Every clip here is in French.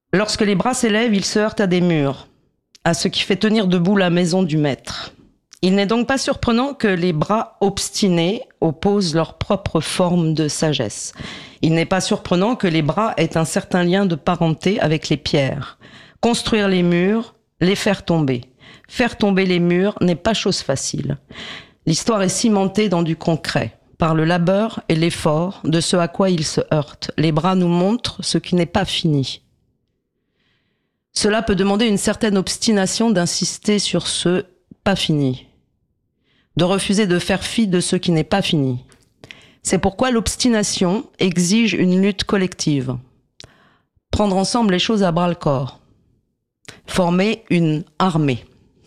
Lorsque les bras s'élèvent, ils se heurtent à des murs, à ce qui fait tenir debout la maison du maître. Il n'est donc pas surprenant que les bras obstinés opposent leur propre forme de sagesse. Il n'est pas surprenant que les bras aient un certain lien de parenté avec les pierres. Construire les murs, les faire tomber. Faire tomber les murs n'est pas chose facile. L'histoire est cimentée dans du concret, par le labeur et l'effort de ce à quoi ils se heurtent. Les bras nous montrent ce qui n'est pas fini. Cela peut demander une certaine obstination d'insister sur ce pas fini, de refuser de faire fi de ce qui n'est pas fini. C'est pourquoi l'obstination exige une lutte collective. Prendre ensemble les choses à bras-le-corps. Former une armée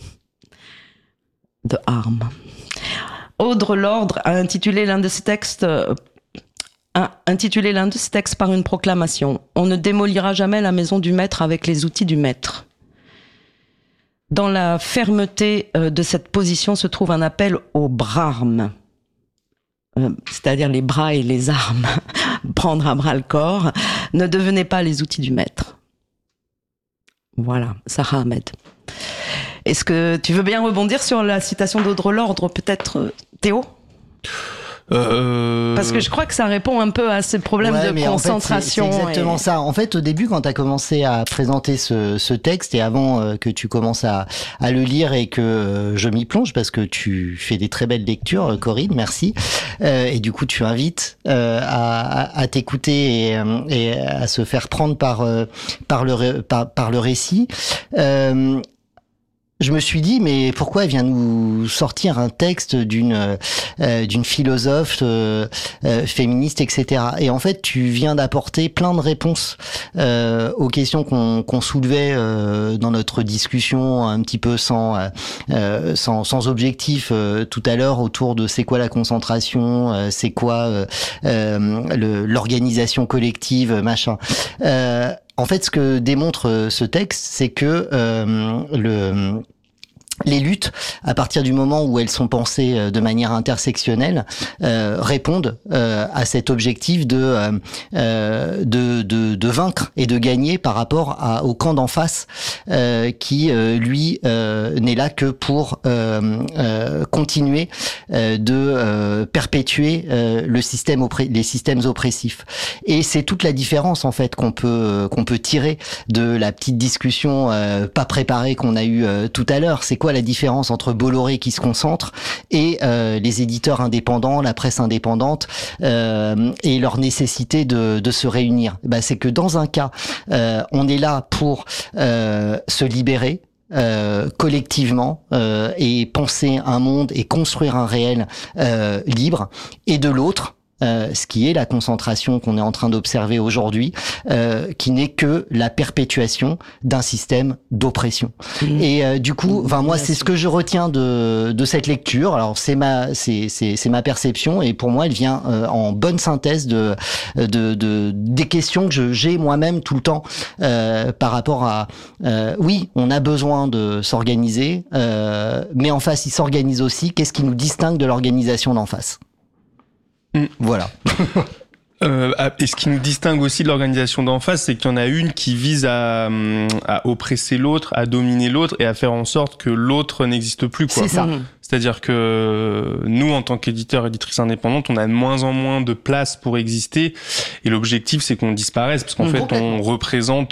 de armes. Audre Lorde a intitulé l'un de ses textes par une proclamation. On ne démolira jamais la maison du maître avec les outils du maître. Dans la fermeté de cette position se trouve un appel au brarme, c'est-à-dire les bras et les armes. Prendre à bras le corps. Ne devenez pas les outils du maître. Voilà, Sarah Ahmed. Est-ce que tu veux bien rebondir sur la citation d'Audre Lorde, peut-être, Théo ? Parce que je crois que ça répond un peu à ces problèmes de concentration. En fait, c'est exactement ça. En fait, au début, quand tu as commencé à présenter ce texte et avant que tu commences à le lire et que je m'y plonge, parce que tu fais des très belles lectures, Corinne, merci. Et du coup, tu invites à t'écouter et à se faire prendre par le récit. Je me suis dit, mais pourquoi elle vient nous sortir un texte d'une philosophe féministe, etc. Et en fait, tu viens d'apporter plein de réponses aux questions qu'on soulevait dans notre discussion un petit peu sans objectif tout à l'heure autour de c'est quoi la concentration, c'est quoi l'organisation collective, machin. En fait, ce que démontre ce texte, c'est que les luttes, à partir du moment où elles sont pensées de manière intersectionnelle, répondent à cet objectif de vaincre et de gagner par rapport au camp d'en face, qui lui n'est là que pour continuer de perpétuer les systèmes oppressifs. Et c'est toute la différence en fait qu'on peut tirer de la petite discussion pas préparée qu'on a eue tout à l'heure. C'est quoi la différence entre Bolloré qui se concentre et les éditeurs indépendants, la presse indépendante et leur nécessité de se réunir? C'est que dans un cas, on est là pour se libérer collectivement et penser un monde et construire un réel libre, et de l'autre, ce qui est la concentration qu'on est en train d'observer aujourd'hui, qui n'est que la perpétuation d'un système d'oppression. Et du coup, moi, c'est ce que je retiens de cette lecture. Alors, c'est ma perception, et pour moi, elle vient en bonne synthèse des questions que j'ai moi-même tout le temps par rapport à oui, on a besoin de s'organiser, mais en face, ils s'organisent aussi. Qu'est-ce qui nous distingue de l'organisation d'en face? Voilà. Et ce qui nous distingue aussi de l'organisation d'en face, c'est qu'il y en a une qui vise à oppresser l'autre, à dominer l'autre et à faire en sorte que l'autre n'existe plus, quoi. C'est ça. C'est-à-dire que nous, en tant qu'éditeurs, éditrices indépendantes, on a de moins en moins de place pour exister. Et l'objectif, c'est qu'on disparaisse, parce qu'en fait, on représente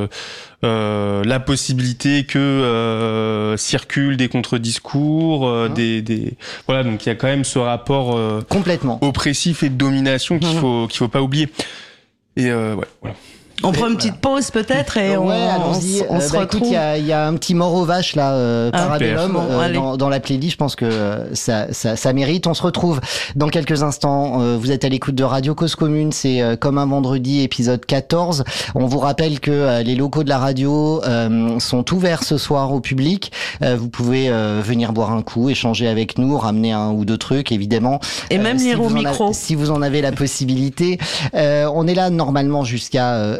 la possibilité que circulent des contre-discours, voilà. Donc il y a quand même ce rapport complètement oppressif et de domination qu'il faut pas oublier. Et voilà. On prend une petite pause peut-être et on se retrouve. Écoute, il y a un petit mort aux vaches là, Parabellum, dans la playlist. Je pense que ça mérite. On se retrouve dans quelques instants. Vous êtes à l'écoute de Radio Cause Commune. C'est comme un vendredi, épisode 14. On vous rappelle que les locaux de la radio sont ouverts ce soir au public. Vous pouvez venir boire un coup, échanger avec nous, ramener un ou deux trucs évidemment. Et même lire au micro. Si vous en avez la possibilité. On est là normalement jusqu'à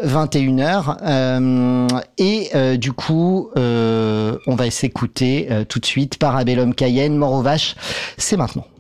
21h et du coup on va s'écouter tout de suite Parabellum Cayenne, Mort aux vaches, c'est maintenant.